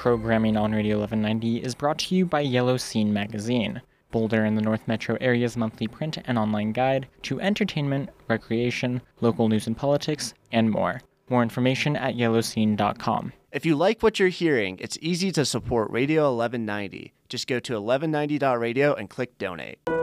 Programming on Radio 1190 is brought to you by Yellow Scene Magazine, Boulder and the North Metro area's monthly print and online guide to entertainment, recreation, local news and politics, and more. More information at yellowscene.com. If you like what you're hearing, it's easy to support Radio 1190. Just go to 1190.radio and click donate.